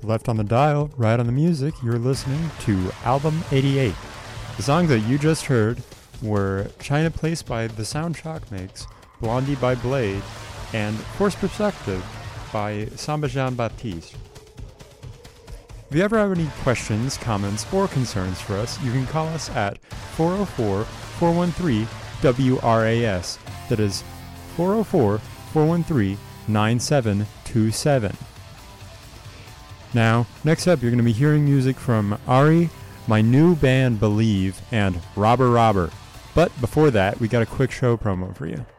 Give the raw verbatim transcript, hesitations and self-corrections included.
Left on the dial, right on the music, you're listening to Album eighty-eight. The songs that you just heard were China Place by The Sound Shock Mix, Blondie by Blade, and Force Perspective by Samba Jean Baptiste. If you ever have any questions, comments, or concerns for us, you can call us at four oh four, four one three, W R A S. That is four oh four, four one three, nine seven two seven. Now, next up, you're going to be hearing music from Ari, my new band Believe, and Robber Robber. But before that, we got a quick show promo for you.